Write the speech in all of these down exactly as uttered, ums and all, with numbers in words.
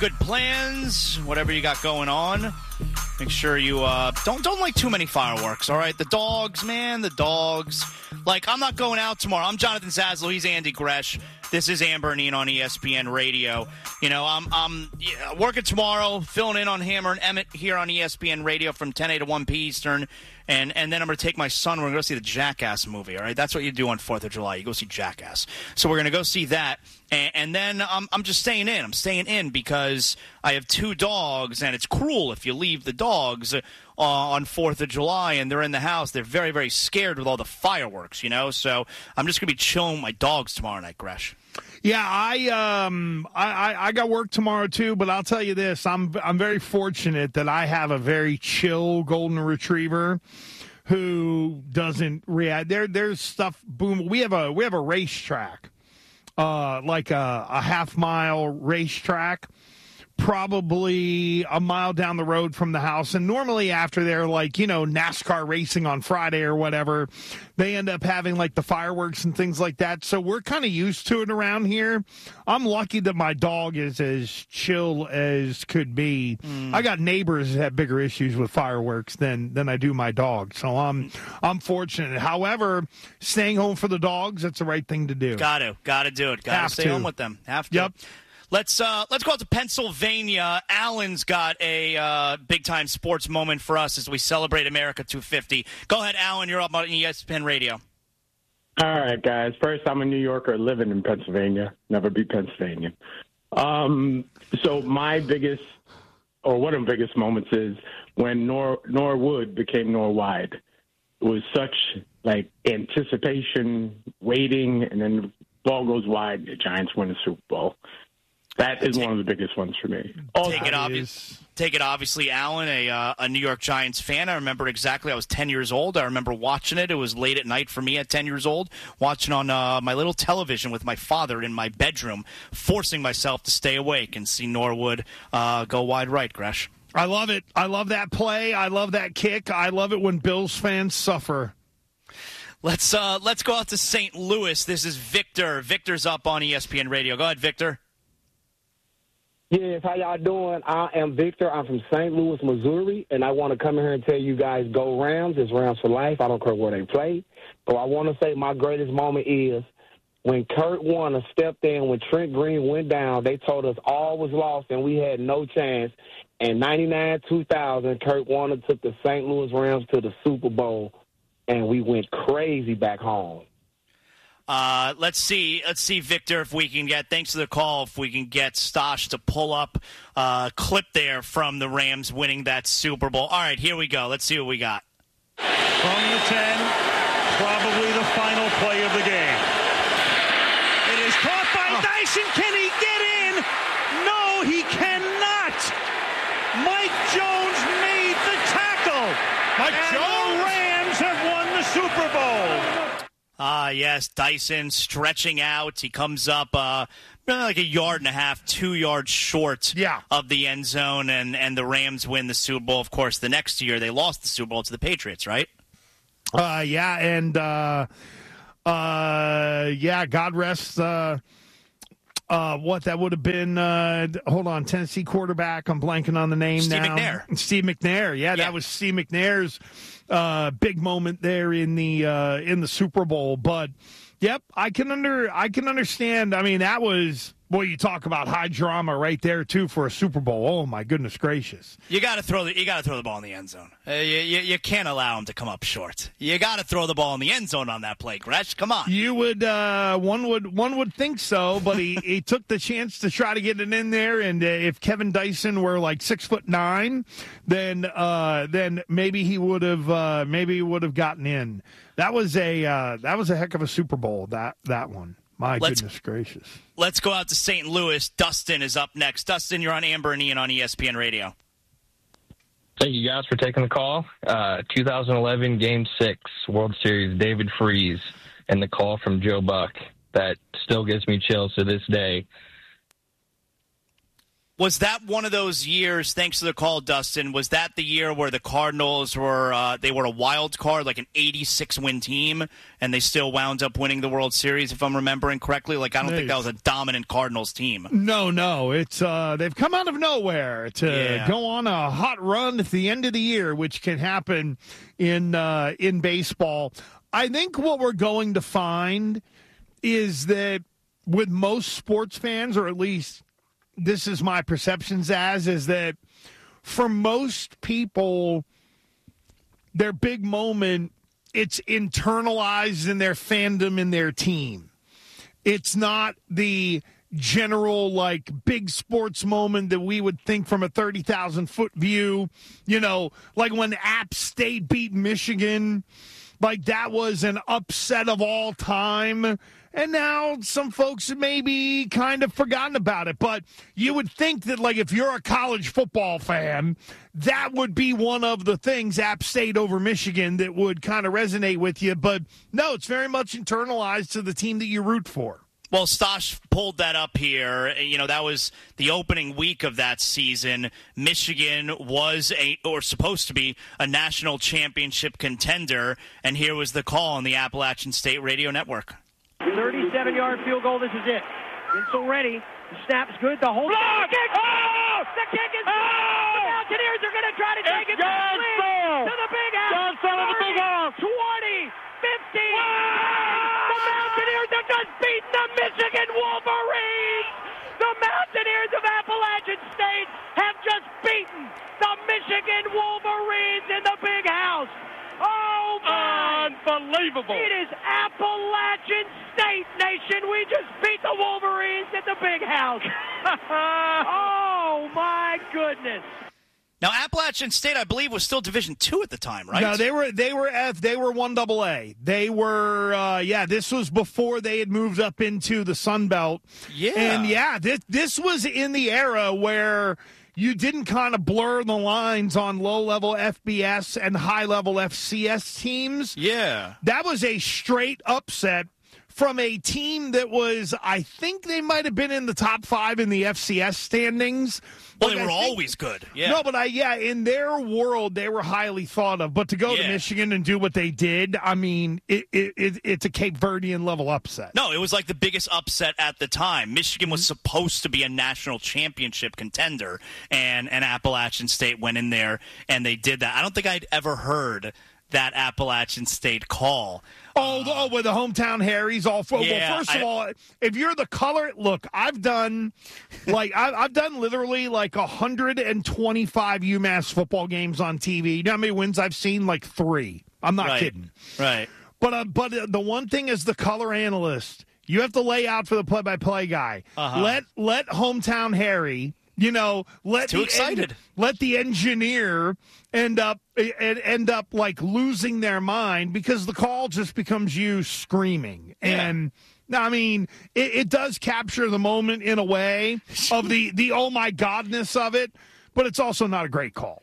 good plans, whatever you got going on. Make sure you uh, don't don't like too many fireworks, all right? The dogs, man, the dogs. Like, I'm not going out tomorrow. I'm Jonathan Zaslow. He's Andy Gresh. This is Amber and Ian on E S P N Radio. You know, I'm I'm yeah, working tomorrow, filling in on Hammer and Emmett here on E S P N Radio from ten a to one p Eastern. And and then I'm going to take my son. We're going to go see the Jackass movie, all right? That's what you do on fourth of July. You go see Jackass. So we're going to go see that. And, and then I'm, I'm just staying in. I'm staying in because I have two dogs, and it's cruel if you leave the dogs uh, on fourth of July and they're in the house. They're very, very scared with all the fireworks, you know? So I'm just going to be chilling with my dogs tomorrow night, Gresh. Yeah, I um I, I, I got work tomorrow too, but I'll tell you this, I'm I'm very fortunate that I have a very chill golden retriever who doesn't react. There there's stuff boom. We have a we have a racetrack, uh like a, a half mile racetrack, probably a mile down the road from the house. And normally after they're like, you know, NASCAR racing on Friday or whatever, they end up having like the fireworks and things like that. So we're kind of used to it around here. I'm lucky that my dog is as chill as could be. Mm. I got neighbors that have bigger issues with fireworks than, than I do my dog. So I'm, I'm fortunate. However, staying home for the dogs, that's the right thing to do. Got to, got to do it. Got to stay home with them. Have to. Yep. Let's uh, let's go out to Pennsylvania. Alan's got a uh, big-time sports moment for us as we celebrate America two fifty. Go ahead, Alan. You're up on E S P N Radio. All right, guys. First, I'm a New Yorker living in Pennsylvania. Never beat Pennsylvania. Um, so my biggest, or one of the biggest moments is when Nor Norwood became Norwide. It was such, like, anticipation, waiting, and then the ball goes wide, the Giants win the Super Bowl. That is take, one of the biggest ones for me. Oh, take it, obvi- take it obviously, Alan, a uh, a New York Giants fan. I remember exactly. I was ten years old. I remember watching it. It was late at night for me at ten years old, watching on uh, my little television with my father in my bedroom, forcing myself to stay awake and see Norwood uh, go wide right, Gresh. I love it. I love that play. I love that kick. I love it when Bills fans suffer. Let's uh, let's go out to Saint Louis. This is Victor. Victor's up on E S P N Radio. Go ahead, Victor. Yes, how y'all doing? I am Victor. I'm from Saint Louis, Missouri, and I want to come in here and tell you guys, go Rams. It's Rams for life. I don't care where they play. But I want to say my greatest moment is when Kurt Warner stepped in, when Trent Green went down, they told us all was lost and we had no chance. And ninety-nine two thousand, Kurt Warner took the Saint Louis Rams to the Super Bowl, and we went crazy back home. Uh, let's see, let's see, Victor, if we can get, thanks for the call, if we can get Stosh to pull up a uh, clip there from the Rams winning that Super Bowl. All right, here we go. Let's see what we got. From the ten, probably the final play of the game. It is caught by oh. Dyson. Can he get in? No, he cannot. Mike Jones made the tackle. Mike and Jones. The Rams have won the Super Bowl. Ah, uh, yes, Dyson stretching out. He comes up uh, like a yard and a half, two yards short yeah. of the end zone, and, and the Rams win the Super Bowl. Of course, the next year they lost the Super Bowl to the Patriots, right? Uh, yeah, and uh, uh, yeah, God rest uh, uh, what that would have been. Uh, hold on, Tennessee quarterback. I'm blanking on the name Steve now. McNair. Steve McNair. Yeah, yeah, that was Steve McNair's uh, big moment there in the uh, in the Super Bowl. But yep, I can under I can understand. I mean, that was. Boy, you talk about high drama right there too for a Super Bowl. Oh my goodness gracious! You got to throw the you got to throw the ball in the end zone. Uh, you, you you can't allow him to come up short. You got to throw the ball in the end zone on that play, Gresh. Come on. You would uh, one would one would think so, but he, he took the chance to try to get it in there. And uh, if Kevin Dyson were like six foot nine, then uh, then maybe he would have uh, maybe he would have gotten in. That was a uh, that was a heck of a Super Bowl. That that one. My let's, goodness gracious. Let's go out to Saint Louis. Dustin is up next. Dustin, you're on Amber and Ian on E S P N Radio. Thank you guys for taking the call. Uh, two thousand eleven Game six World Series, David Freese, and the call from Joe Buck. That still gives me chills to this day. Was that one of those years, thanks to the call, Dustin, was that the year where the Cardinals were uh, they were a wild card, like an eighty-six win team, and they still wound up winning the World Series, if I'm remembering correctly? Like, I don't nice. think that was a dominant Cardinals team. No, no. It's uh, they've come out of nowhere to yeah. go on a hot run at the end of the year, which can happen in uh, in baseball. I think what we're going to find is that with most sports fans, or at least this is my perceptions as, is that for most people, their big moment, it's internalized in their fandom in their team. It's not the general, like, big sports moment that we would think from a thirty thousand foot view. You know, like when App State beat Michigan, like that was an upset of all time. And now some folks have maybe kind of forgotten about it. But you would think that, like, if you're a college football fan, that would be one of the things, App State over Michigan, that would kind of resonate with you. But, no, it's very much internalized to the team that you root for. Well, Stosh pulled that up here. You know, that was the opening week of that season. Michigan was a, or supposed to be, a national championship contender. And here was the call on the Appalachian State Radio Network. thirty-seven yard field goal. This is it. Insel ready. The snap's good. The whole block. The kick. Oh! The kick is good. Oh! The Mountaineers are going to try to it's take it to the lead. To the big house. Johnson of the big house. twenty, fifteen. Wow! The Mountaineers have just beaten the Michigan Wolverines. The Mountaineers of Appalachian State have just beaten the Michigan Wolverines in the big house. Oh, my. Unbelievable. It is Appalachian State, nation. We just beat the Wolverines at the big house. Oh, my goodness. Now, Appalachian State, I believe, was still Division Two at the time, right? No, they were they were F. They were one double A. They were, uh, yeah. This was before they had moved up into the Sun Belt. Yeah, and yeah, this this was in the era where you didn't kind of blur the lines on low-level F B S and high-level F C S teams. Yeah. That was a straight upset from a team that was, I think they might have been in the top five in the F C S standings. Well, they I were think, always good. Yeah. No, but I yeah, in their world, they were highly thought of. But to go yeah. to Michigan and do what they did, I mean, it, it, it, it's a Cape Verdean level upset. No, it was like the biggest upset at the time. Michigan was supposed to be a national championship contender, and, and Appalachian State went in there, and they did that. I don't think I'd ever heard that Appalachian State call. Oh, the, oh, with the hometown Harrys all for. Yeah, well, first I, of all, if you're the color, look, I've done like I've, I've done literally like one hundred twenty-five UMass football games on T V. You know how many wins I've seen? Like three. I'm not right, kidding. Right. But uh, but uh, the one thing as the color analyst, you have to lay out for the play-by-play guy. Uh-huh. Let let hometown Harry. You know, let too the excited. En- let the engineer end up and end up like losing their mind because the call just becomes you screaming. Yeah. And I mean, it, it does capture the moment in a way of the the oh my godness of it, but it's also not a great call.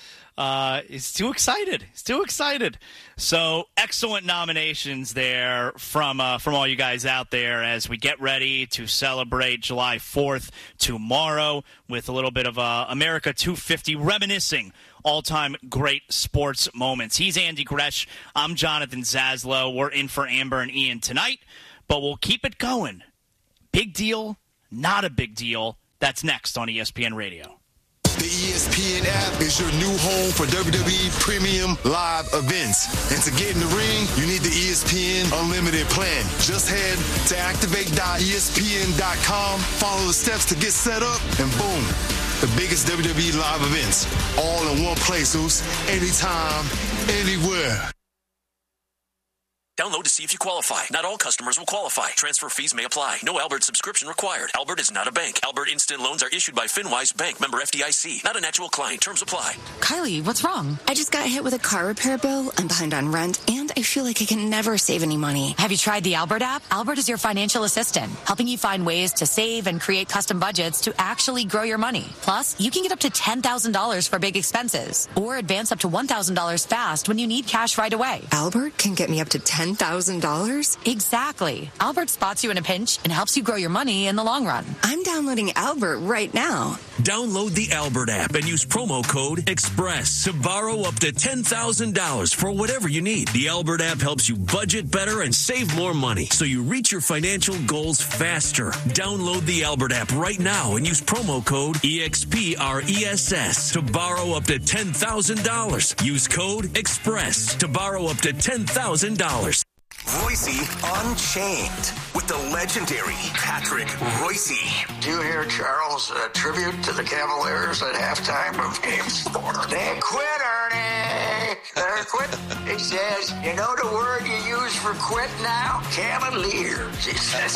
Uh, he's too excited. He's too excited. So excellent nominations there from uh, from all you guys out there as we get ready to celebrate July fourth tomorrow with a little bit of uh, America two fifty, reminiscing all-time great sports moments. He's Andy Gresh. I'm Jonathan Zaslow. We're in for Amber and Ian tonight, but we'll keep it going. Big deal, not a big deal. That's next on E S P N Radio. The E S P N app is your new home for W W E Premium Live events. And to get in the ring, you need the E S P N Unlimited plan. Just head to activate dot E S P N dot com, follow the steps to get set up, and boom, the biggest W W E live events. All in one place, Oos. Anytime, anywhere. Download to see if you qualify. Not all customers will qualify. Transfer fees may apply. No Albert subscription required. Albert is not a bank. Albert Instant Loans are issued by FinWise Bank, member F D I C. Not an actual client. Terms apply. Kylie, what's wrong? I just got hit with a car repair bill. I'm behind on rent, and I feel like I can never save any money. Have you tried the Albert app? Albert is your financial assistant, helping you find ways to save and create custom budgets to actually grow your money. Plus, you can get up to ten thousand dollars for big expenses, or advance up to one thousand dollars fast when you need cash right away. Albert can get me up to ten thousand dollars? Exactly. Albert spots you in a pinch and helps you grow your money in the long run. I'm downloading Albert right now. Download the Albert app and use promo code EXPRESS to borrow up to ten thousand dollars for whatever you need. The Albert app helps you budget better and save more money so you reach your financial goals faster. Download the Albert app right now and use promo code EXPRESS to borrow up to ten thousand dollars. Use code EXPRESS to borrow up to ten thousand dollars. Royce Unchained with the legendary Patrick Royce. Do you hear Charles' uh, tribute to the Cavaliers at halftime of Game four? They quit, Ernie. They're quit. He says, you know the word you use for quit now? Cavaliers, he says.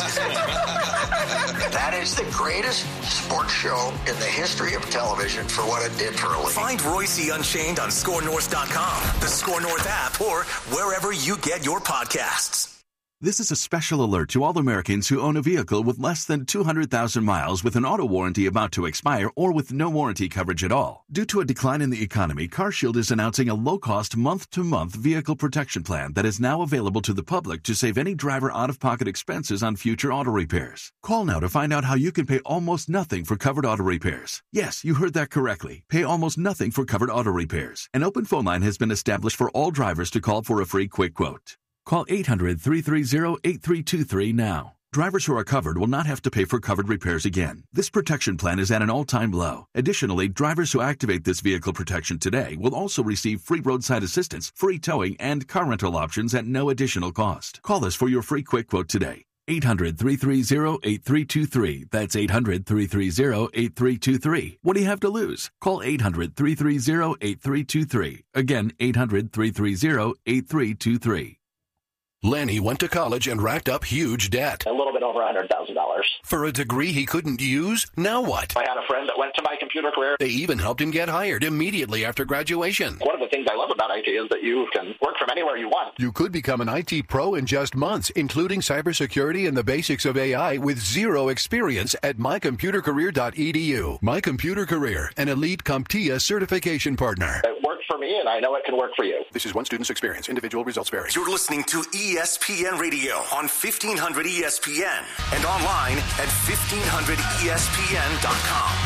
That is the greatest sports show in the history of television for what it did for a league. Find Royce Unchained on score north dot com, the Score North app, or wherever you get your podcasts. This is a special alert to all Americans who own a vehicle with less than two hundred thousand miles with an auto warranty about to expire or with no warranty coverage at all. Due to a decline in the economy, CarShield is announcing a low-cost month-to-month vehicle protection plan that is now available to the public to save any driver out-of-pocket expenses on future auto repairs. Call now to find out how you can pay almost nothing for covered auto repairs. Yes, you heard that correctly. Pay almost nothing for covered auto repairs. An open phone line has been established for all drivers to call for a free quick quote. Call eight hundred, three three zero, eight three two three now. Drivers who are covered will not have to pay for covered repairs again. This protection plan is at an all-time low. Additionally, drivers who activate this vehicle protection today will also receive free roadside assistance, free towing, and car rental options at no additional cost. Call us for your free quick quote today. eight hundred, three three zero, eight three two three. That's eight hundred, three three zero, eight three two three. What do you have to lose? Call eight hundred, three three zero, eight three two three. Again, eight hundred, three three zero, eight three two three. Lenny went to college and racked up huge debt. A little bit over one hundred thousand dollars. For a degree he couldn't use? Now what? I had a friend that went to My Computer Career. They even helped him get hired immediately after graduation. One of the things I love about I T is that you can work from anywhere you want. You could become an I T pro in just months, including cybersecurity and the basics of A I with zero experience at my computer career dot e d u. My Computer Career, an elite CompTIA certification partner. It worked for me, and I know it can work for you. This is one student's experience. Individual results vary. You're listening to E S P N Radio on fifteen hundred E S P N and online at fifteen hundred E S P N dot com.